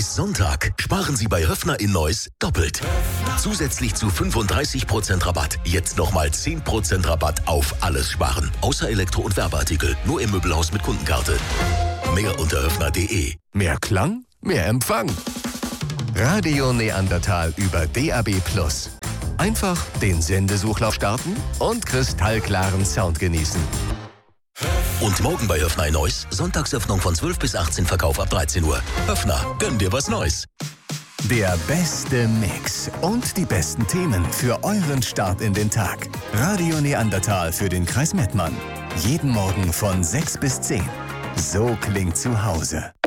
Bis Sonntag sparen Sie bei Höffner in Neuss doppelt. Zusätzlich zu 35% Rabatt. Jetzt nochmal 10% Rabatt auf alles sparen. Außer Elektro- und Werbeartikel. Nur im Möbelhaus mit Kundenkarte. Mehr unter höffner.de. Mehr Klang, mehr Empfang. Radio Neandertal über DAB+. Einfach den Sendesuchlauf starten und kristallklaren Sound genießen. Und morgen bei Höffner in Neuss, Sonntagsöffnung von 12 bis 18, Verkauf ab 13 Uhr. Höffner, gönn dir was Neues. Der beste Mix und die besten Themen für euren Start in den Tag. Radio Neandertal für den Kreis Mettmann. Jeden Morgen von 6 bis 10. So klingt zu Hause.